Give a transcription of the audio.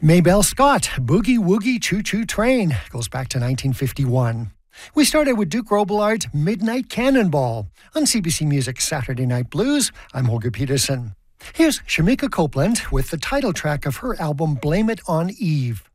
Maybelle Scott, Boogie Woogie Choo Choo Train, goes back to 1951. We started with Duke Robillard's Midnight Cannonball on CBC Music's Saturday Night Blues. I'm Holger Peterson. Here's Shamika Copeland with the title track of her album Blame It on Eve.